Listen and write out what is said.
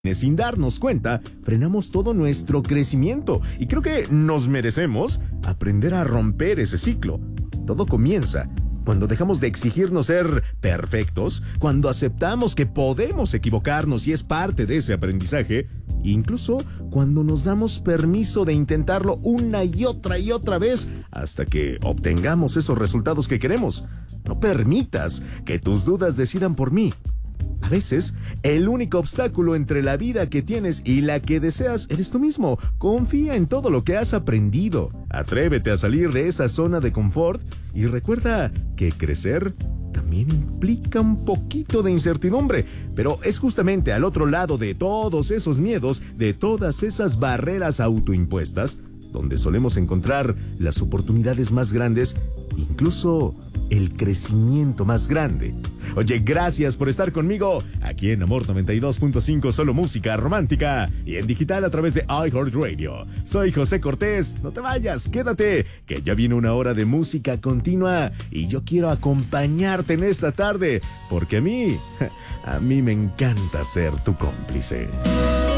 Sin darnos cuenta, frenamos todo nuestro crecimiento y creo que nos merecemos aprender a romper ese ciclo. Todo comienza cuando dejamos de exigirnos ser perfectos, cuando aceptamos que podemos equivocarnos y es parte de ese aprendizaje, incluso cuando nos damos permiso de intentarlo una y otra vez hasta que obtengamos esos resultados que queremos. No permitas que tus dudas decidan por mí. A veces, el único obstáculo entre la vida que tienes y la que deseas eres tú mismo. Confía en todo lo que has aprendido. Atrévete a salir de esa zona de confort y recuerda que crecer también implica un poquito de incertidumbre, pero es justamente al otro lado de todos esos miedos, de todas esas barreras autoimpuestas, donde solemos encontrar las oportunidades más grandes, incluso el crecimiento más grande. Oye, gracias por estar conmigo aquí en Amor 92.5, solo música romántica y en digital a través de iHeartRadio. Soy José Cortés, no te vayas, quédate, que ya viene una hora de música continua y yo quiero acompañarte en esta tarde, porque a mí me encanta ser tu cómplice.